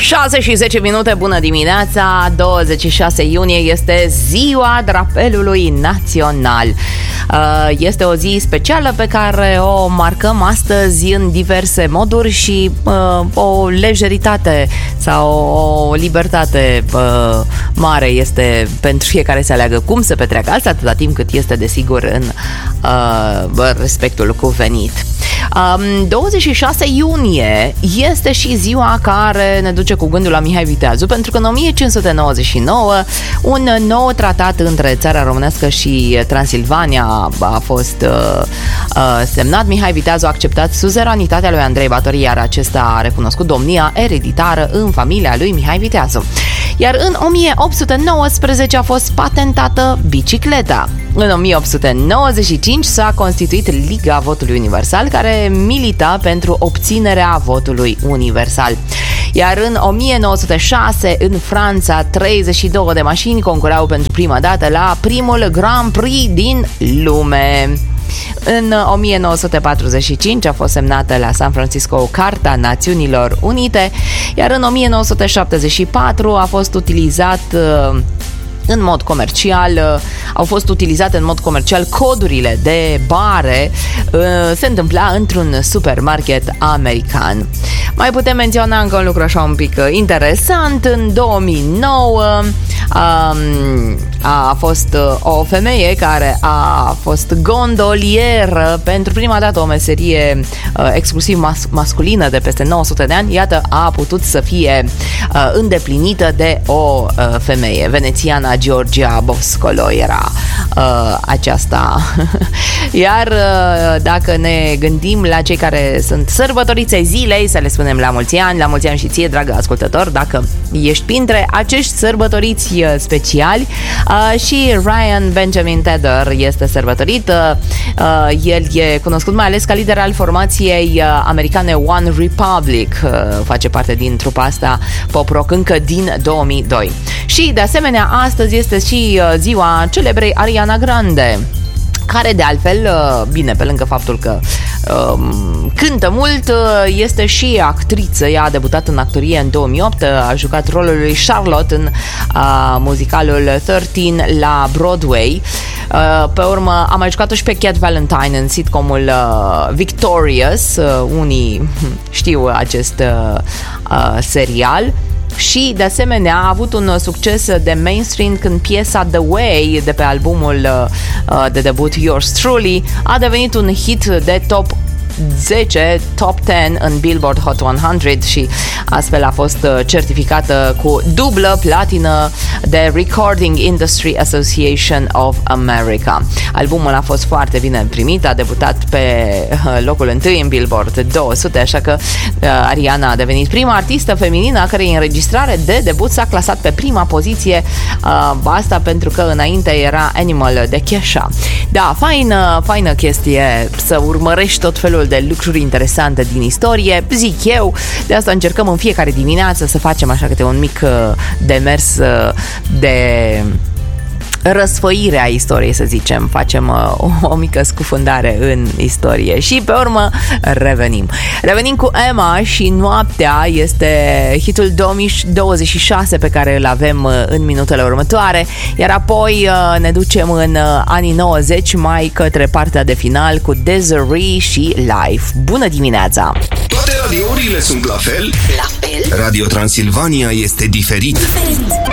6 și 10 minute, bună dimineața, 26 iunie este ziua drapelului național. Este o zi specială pe care o marcăm astăzi în diverse moduri și o lejeritate sau o libertate mare este pentru fiecare să aleagă cum să petreacă asta, atâta timp cât este desigur în respectul cuvenit. 26 iunie este și ziua care ne duce cu gândul la Mihai Viteazu, pentru că în 1599 un nou tratat între țara românească și Transilvania a fost semnat. Mihai Viteazu a acceptat suzeranitatea lui Andrei Batorii, iar acesta a recunoscut domnia ereditară în familia lui Mihai Viteazu. Iar în 1819 a fost patentată bicicleta. În 1895 s-a constituit Liga Votului Universal, care milita pentru obținerea votului universal. Iar în 1906, în Franța, 32 de mașini concurau pentru prima dată la primul Grand Prix din lume. În 1945 a fost semnată la San Francisco Carta Națiunilor Unite, iar în 1974 a fost utilizat în mod comercial, au fost utilizate în mod comercial codurile de bare. Se întâmpla într-un supermarket american. Mai putem menționa încă un lucru așa un pic interesant. În 2009 a fost o femeie care a fost gondolieră, pentru prima dată o meserie exclusiv masculină de peste 900 de ani, iată, a putut să fie îndeplinită de o femeie. Venețiana Georgia Boscolo era aceasta. Iar dacă ne gândim la cei care sunt sărbătoriți ai zilei, să le spunem la mulți ani și ție, dragă ascultător, dacă ești printre acești sărbătoriți speciali. Și Ryan Benjamin Tedder este sărbătorit. El e cunoscut mai ales ca lider al formației americane One Republic. Face parte din trupa asta pop rock încă din 2002. Și de asemenea astăzi este și ziua celebrei Ariana Grande, care de altfel, bine, pe lângă faptul că cântă mult, este și actriță. Ea a debutat în actorie în 2008, a jucat rolul lui Charlotte în muzicalul 13 la Broadway. Pe urmă a mai jucat-o și pe Cat Valentine în sitcomul Victorious. Unii știu acest serial. Și de asemenea a avut un succes de mainstream când piesa The Way de pe albumul de debut Yours Truly a devenit un hit de top 10, top 10 în Billboard Hot 100 și astfel a fost certificată cu dublă platină de Recording Industry Association of America. Albumul a fost foarte bine primit, a debutat pe locul 1 în Billboard 200, așa că Ariana a devenit prima artistă feminină a cărei înregistrare de debut s-a clasat pe prima poziție, asta pentru că înainte era Animal de Kesha. Da, faină chestie să urmărești tot felul de lucruri interesante din istorie, zic eu. De asta încercăm în fiecare dimineață să facem așa câte un mic demers de răsfăire a istoriei, să zicem. Facem o mică scufundare în istorie și pe urmă revenim cu Emma și Noaptea. Este hitul 2026 pe care îl avem în minutele următoare, iar apoi ne ducem în anii 90 mai către partea de final cu Desiree și Life. Bună dimineața! Toate radiourile sunt la fel? La fel? Radio Transilvania este diferit.